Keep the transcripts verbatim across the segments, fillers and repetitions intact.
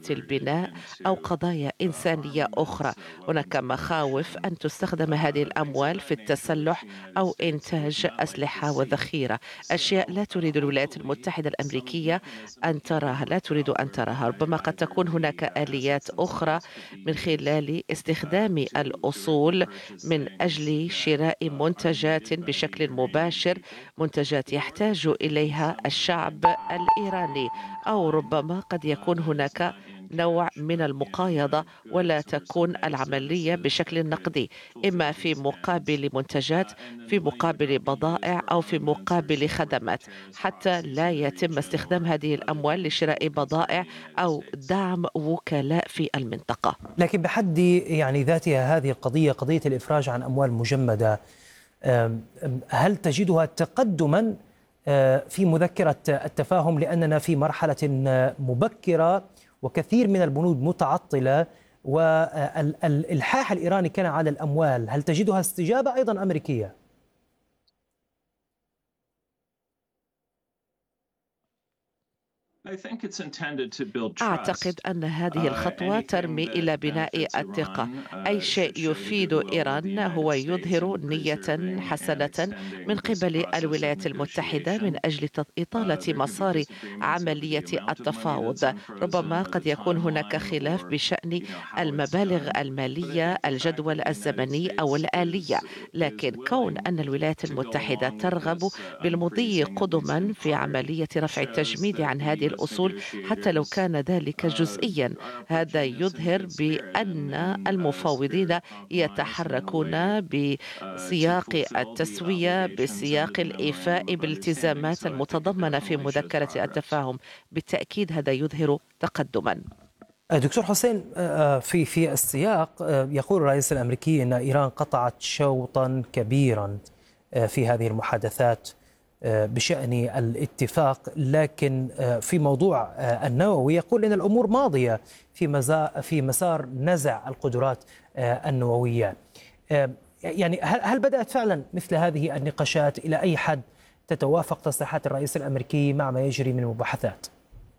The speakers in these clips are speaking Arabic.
البناء أو قضايا إنسانية أخرى. هناك مخاوف أن تستخدم هذه الأموال في التسلح أو إنتاج أسلحة وذخيرة، أشياء لا تريد الولايات المتحدة الأمريكية أن تراها، لا تريد أن تراها. ربما قد تكون هناك آليات أخرى من خلال استخدام الأصول من أجل شراء منتجات بشكل مباشر، منتجات يحتاج إليها الشعب الإيراني، أو ربما قد يكون هناك نوع من المقايضة ولا تكون العملية بشكل نقدي، إما في مقابل منتجات، في مقابل بضائع، أو في مقابل خدمات، حتى لا يتم استخدام هذه الأموال لشراء بضائع أو دعم وكلاء في المنطقة. لكن بحد يعني ذاتها هذه القضية، قضية الإفراج عن أموال مجمدة، هل تجدها تقدما في مذكرة التفاهم؟ لأننا في مرحلة مبكرة وكثير من البنود متعطلة، والإلحاح الإيراني كان على الأموال. هل تجدها استجابة أيضا أمريكية؟ أعتقد أن هذه الخطوة ترمي إلى بناء الثقة. أي شيء يفيد إيران هو يظهر نية حسنة من قبل الولايات المتحدة من أجل إطالة مسار عملية التفاوض. ربما قد يكون هناك خلاف بشأن المبالغ المالية، الجدول الزمني أو الآلية، لكن كون أن الولايات المتحدة ترغب بالمضي قدما في عملية رفع التجميد عن هذه الأصول حتى لو كان ذلك جزئيا، هذا يظهر بأن المفاوضين يتحركون بسياق التسوية، بسياق الإيفاء بالالتزامات المتضمنة في مذكرة التفاهم. بالتأكيد هذا يظهر تقدما. دكتور حسين، في في السياق يقول الرئيس الأمريكي أن إيران قطعت شوطا كبيرا في هذه المحادثات بشأن الاتفاق، لكن في موضوع النووي يقول أن الأمور ماضية في في مسار نزع القدرات النووية. يعني هل بدأت فعلا مثل هذه النقاشات؟ إلى أي حد تتوافق تصريحات الرئيس الأمريكي مع ما يجري من مباحثات؟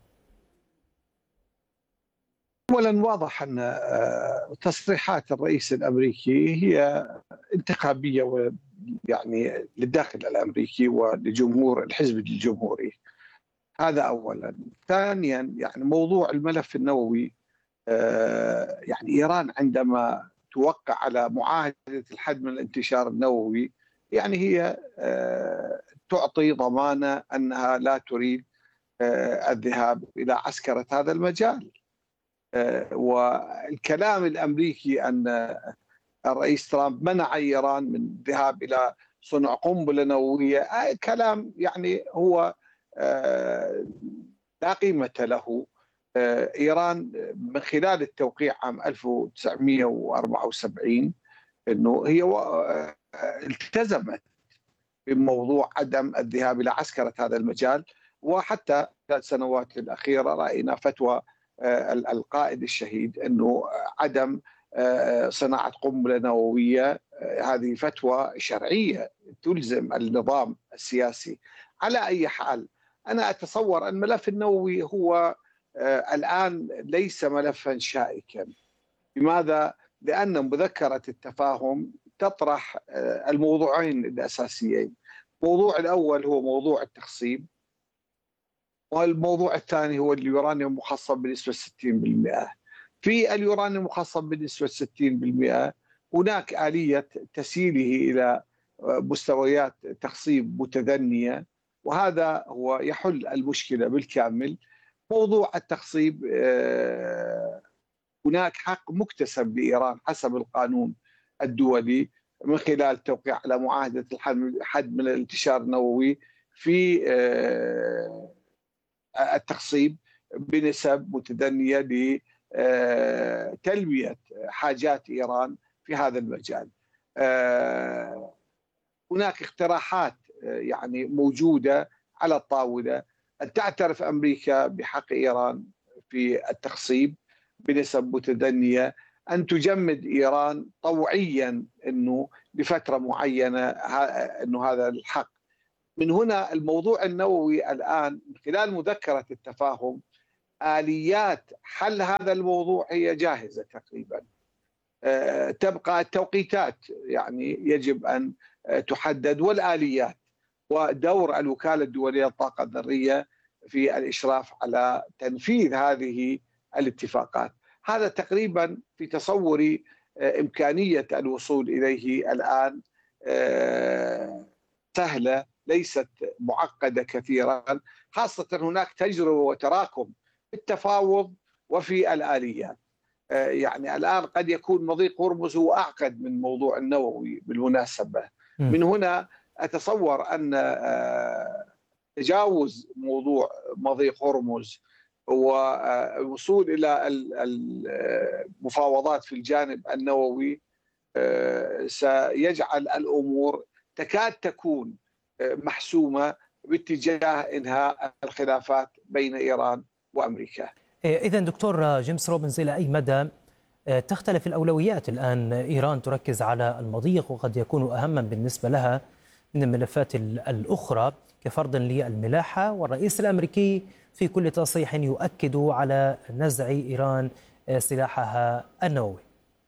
أولا واضح أن تصريحات الرئيس الأمريكي هي انتخابية يعني للداخل الأمريكي ولجمهور الحزب الجمهوري، هذا أولا. ثانيا يعني موضوع الملف النووي، يعني إيران عندما توقع على معاهدة الحد من الانتشار النووي يعني هي تعطي ضمانة أنها لا تريد الذهاب إلى عسكرة هذا المجال. والكلام الأمريكي أن الرئيس ترامب منع إيران من الذهاب إلى صنع قنبلة نووية كلام يعني هو لا قيمة له. إيران من خلال التوقيع عام ألف وتسعمئة وأربعة وسبعين أنه هي التزمت بموضوع عدم الذهاب إلى عسكرة هذا المجال، وحتى في السنوات الأخيرة رأينا فتوى القائد الشهيد أنه عدم صناعة قنبلة نووية هذه فتوى شرعية تلزم النظام السياسي. على أي حال أنا أتصور أن الملف النووي هو الآن ليس ملفا شائكا. لماذا؟ لأن مذكرة التفاهم تطرح الموضوعين الأساسيين. الموضوع الأول هو موضوع التخصيب، والموضوع الثاني هو اليورانيوم المخصب بنسبة ستين بالمئة. في اليورانيوم المخصب بنسبة ستين بالمئة هناك آلية تسييله إلى مستويات تخصيب متدنية، وهذا هو يحل المشكلة بالكامل. موضوع التخصيب هناك حق مكتسب لإيران حسب القانون الدولي من خلال التوقيع على معاهدة الحد من الانتشار النووي في التخصيب بنسب متدنية لتلبية حاجات إيران في هذا المجال. هناك اقتراحات يعني موجودة على الطاولة أن تعترف أمريكا بحق إيران في التخصيب بنسب متدنية، أن تجمد إيران طوعيا أنه لفترة معينة أنه هذا الحق. من هنا الموضوع النووي الآن من خلال مذكرة التفاهم آليات حل هذا الموضوع هي جاهزة تقريبا. تبقى التوقيتات يعني يجب أن تحدد، والآليات، ودور الوكالة الدولية للطاقة الذرية في الإشراف على تنفيذ هذه الاتفاقات. هذا تقريبا في تصوري إمكانية الوصول إليه الآن سهلة، ليست معقدة كثيرا، خاصة هناك تجربة وتراكم في التفاوض وفي الآليات. يعني الآن قد يكون مضيق هرمز هو أعقد من موضوع النووي بالمناسبة. من هنا أتصور أن تجاوز موضوع مضيق هرمز والوصول إلى المفاوضات في الجانب النووي سيجعل الأمور تكاد تكون محسومة باتجاه إنهاء الخلافات بين إيران وأمريكا. إذن دكتور جيمس روبنز، إلى أي مدى تختلف الأولويات الآن؟ إيران تركز على المضيق وقد يكون أهما بالنسبة لها من الملفات الأخرى كفرض للملاحة، والرئيس الأمريكي في كل تصريح يؤكد على نزع إيران سلاحها النووي.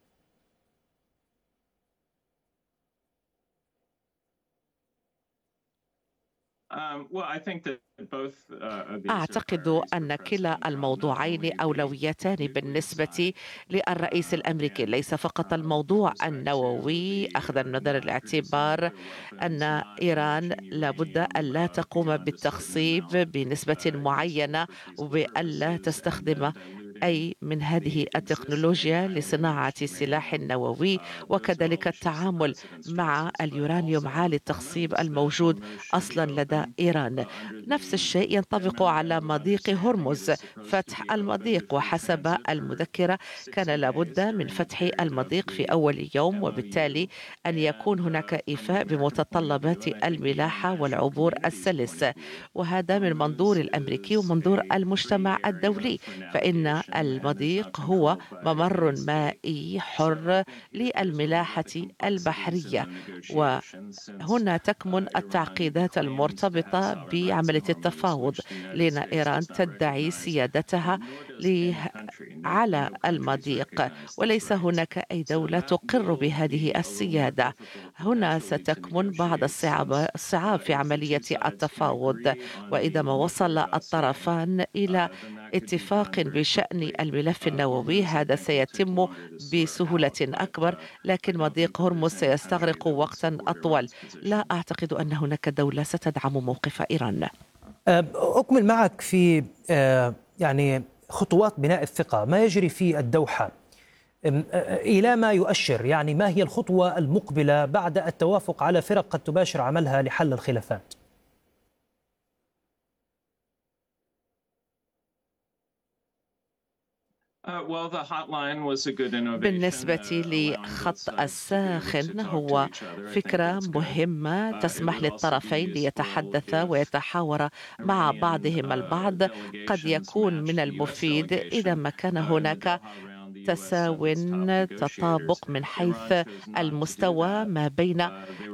أعتقد أن كلا الموضوعين أولويتان بالنسبة للرئيس الأمريكي، ليس فقط الموضوع النووي، أخذا بنظر الاعتبار أن إيران لابد أن لا تقوم بالتخصيب بنسبة معينة وبألا تستخدم أي من هذه التكنولوجيا لصناعة السلاح النووي، وكذلك التعامل مع اليورانيوم عالي التخصيب الموجود أصلا لدى إيران. نفس الشيء ينطبق على مضيق هرمز. فتح المضيق، وحسب المذكرة كان لابد من فتح المضيق في أول يوم، وبالتالي أن يكون هناك إيفاء بمتطلبات الملاحة والعبور السلس، وهذا من منظور الأمريكي ومنظور المجتمع الدولي، فإن المضيق هو ممر مائي حر للملاحة البحرية، وهنا تكمن التعقيدات المرتبطة بعملية التفاوض، لأن إيران تدعي سيادتها على المضيق وليس هناك أي دولة تقر بهذه السيادة. هنا ستكمن بعض الصعاب الصعاب في عملية التفاوض، وإذا ما وصل الطرفان إلى اتفاق بشأن الملف النووي هذا سيتم بسهولة أكبر، لكن مضيق هرمز سيستغرق وقتا أطول. لا أعتقد أن هناك دولة ستدعم موقف إيران. أكمل معك في يعني خطوات بناء الثقة، ما يجري في الدوحة إلى ما يؤشر، يعني ما هي الخطوة المقبلة بعد التوافق على فرق قد تباشر عملها لحل الخلافات؟ بالنسبة لخط الساخن، هو فكرة مهمة تسمح للطرفين ليتحدثا ويتحاورا مع بعضهم البعض. قد يكون من المفيد إذا ما كان هناك تساو تطابق من حيث المستوى ما بين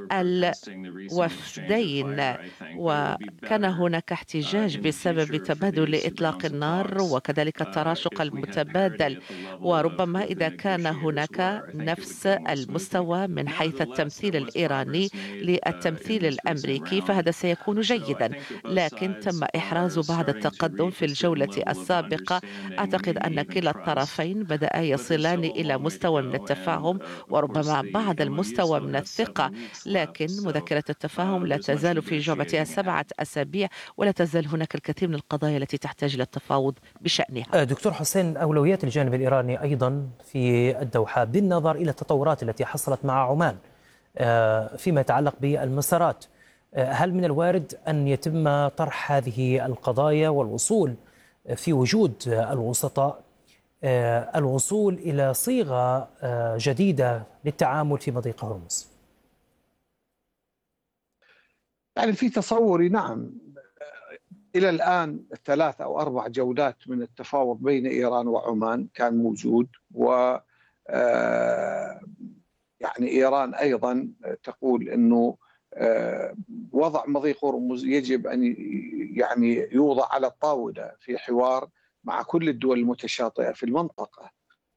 الوفدين، وكان هناك احتجاج بسبب تبادل إطلاق النار وكذلك التراشق المتبادل، وربما إذا كان هناك نفس المستوى من حيث التمثيل الإيراني للتمثيل الأمريكي فهذا سيكون جيدا، لكن تم إحراز بعض التقدم في الجولة السابقة. أعتقد أن كلا الطرفين بدأ يصلان إلى مستوى من التفاهم وربما بعض المستوى من الثقة، لكن مذكرة التفاهم لا تزال في جعبتها سبعة أسابيع ولا تزال هناك الكثير من القضايا التي تحتاج إلى التفاوض بشأنها. دكتور حسين، أولويات الجانب الإيراني أيضا في الدوحة بالنظر إلى التطورات التي حصلت مع عمان فيما يتعلق بالمسارات، هل من الوارد أن يتم طرح هذه القضايا والوصول في وجود الوسطاء الوصول إلى صيغة جديدة للتعامل في مضيق هرمز؟ يعني في تصوري نعم، إلى الآن ثلاث أو أربع جولات من التفاوض بين إيران وعمان كان موجود، و يعني إيران أيضا تقول أنه وضع مضيق هرمز يجب أن يعني يوضع على الطاولة في حوار مع كل الدول المتشاطئة في المنطقة.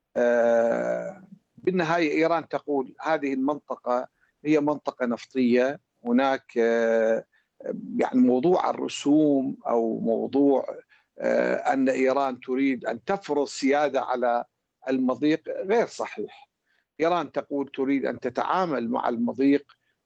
بالنهاية إيران تقول هذه المنطقة هي منطقة نفطية، هناك يعني موضوع الرسوم أو موضوع أن إيران تريد أن تفرض سيادة على المضيق غير صحيح. إيران تقول تريد أن تتعامل مع المضيق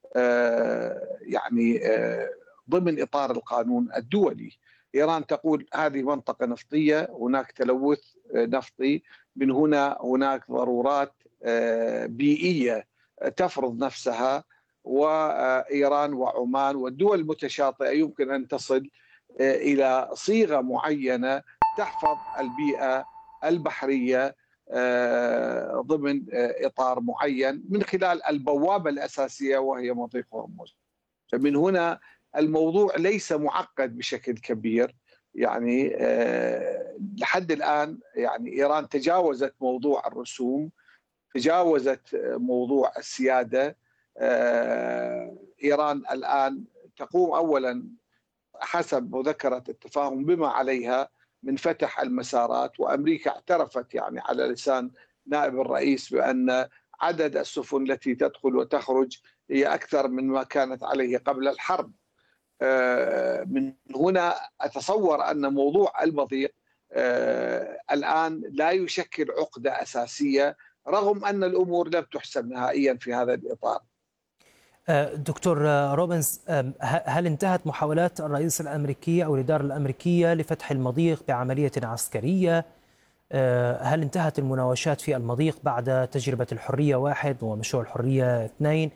يعني ضمن إطار القانون الدولي. إيران تقول هذه منطقة نفطية، هناك تلوث نفطي، من هنا هناك ضرورات بيئية تفرض نفسها، وإيران وعمان والدول المتشاطئة يمكن أن تصل إلى صيغة معينة تحفظ البيئة البحرية ضمن إطار معين من خلال البوابة الأساسية وهي مضيق هرمز. فمن هنا الموضوع ليس معقد بشكل كبير، يعني لحد الآن يعني إيران تجاوزت موضوع الرسوم، تجاوزت موضوع السيادة. إيران الآن تقوم أولا حسب مذكرة التفاهم بما عليها من فتح المسارات، وأمريكا اعترفت يعني على لسان نائب الرئيس بأن عدد السفن التي تدخل وتخرج هي أكثر من ما كانت عليه قبل الحرب. من هنا أتصور أن موضوع المضيق الآن لا يشكل عقدة أساسية، رغم أن الأمور لم تحسم نهائيا في هذا الإطار. دكتور روبنز، هل انتهت محاولات الرئيس الأمريكي أو الإدارة الأمريكية لفتح المضيق بعملية عسكرية؟ هل انتهت المناوشات في المضيق بعد تجربة الحرية واحد ومشروع الحرية اثنين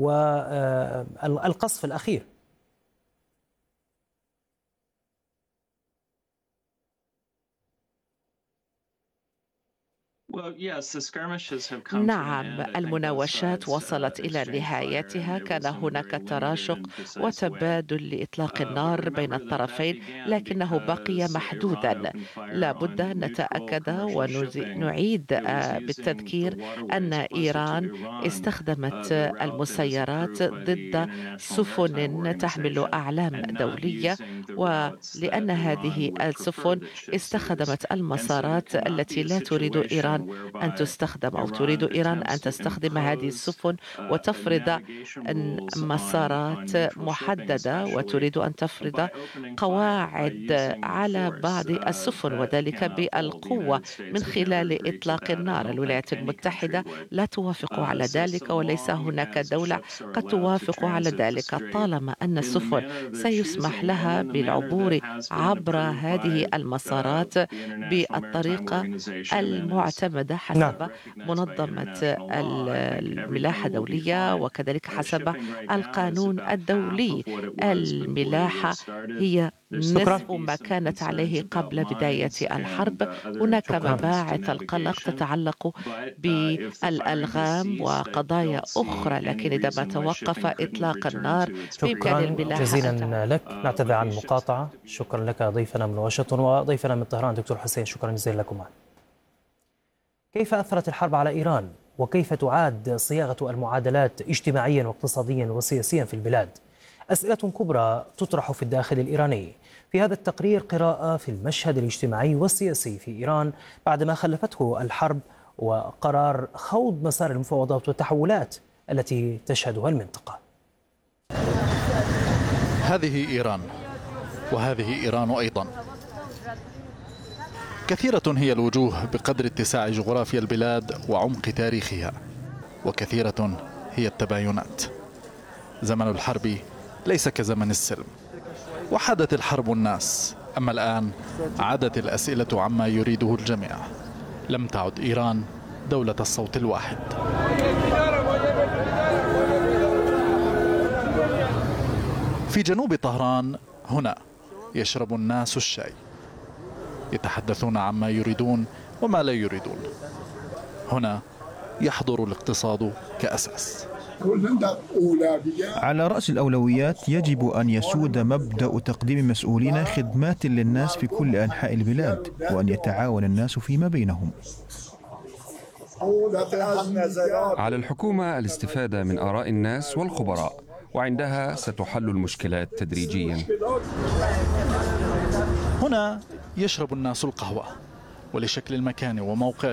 والقصف الأخير؟ نعم، المناوشات وصلت إلى نهايتها. كان هناك تراشق وتبادل لإطلاق النار بين الطرفين، لكنه بقي محدودا. لا بد أن نتأكد ونعيد بالتذكير أن إيران استخدمت المسيرات ضد سفن تحمل أعلام دولية، ولأن هذه السفن استخدمت المسارات التي لا تريد إيران أن تستخدم أو تريد إيران أن تستخدم هذه السفن وتفرض مسارات محددة، وتريد أن تفرض قواعد على بعض السفن، وذلك بالقوة من خلال إطلاق النار. الولايات المتحدة لا توافق على ذلك، وليس هناك دولة قد توافق على ذلك طالما أن السفن سيسمح لها بالعبور عبر هذه المسارات بالطريقة المعتمدة حسب نعم. منظمة الملاحة الدولية، وكذلك حسب القانون الدولي. الملاحة هي نصف ما كانت عليه قبل بداية الحرب. هناك مباعث القلق تتعلق بالألغام وقضايا أخرى، لكن إذا ما توقف إطلاق النار بإمكان الملاحة. جزيلا لك، نعتذر عن المقاطعة. شكرا لك ضيفنا من واشنطن وضيفنا من طهران دكتور حسين، شكرا جزيلا لكم. كيف أثرت الحرب على إيران؟ وكيف تعاد صياغة المعادلات اجتماعيا واقتصاديا وسياسيا في البلاد؟ أسئلة كبرى تطرح في الداخل الإيراني. في هذا التقرير قراءة في المشهد الاجتماعي والسياسي في إيران بعدما خلفته الحرب وقرار خوض مسار المفاوضات والتحولات التي تشهدها المنطقة. هذه إيران، وهذه إيران أيضا. كثيرة هي الوجوه بقدر اتساع جغرافيا البلاد وعمق تاريخها، وكثيرة هي التباينات. زمن الحرب ليس كزمن السلم، وحدت الحرب الناس، أما الآن عادت الأسئلة عما يريده الجميع. لم تعد إيران دولة الصوت الواحد. في جنوب طهران هنا يشرب الناس الشاي، يتحدثون عما يريدون وما لا يريدون. هنا يحضر الاقتصاد كأساس. على رأس الأولويات يجب أن يسود مبدأ تقديم مسؤولين خدمات للناس في كل أنحاء البلاد، وأن يتعاون الناس فيما بينهم. على الحكومة الاستفادة من آراء الناس والخبراء، وعندها ستحل المشكلات تدريجيا. هنا يشرب الناس القهوة، ولشكل المكان وموقع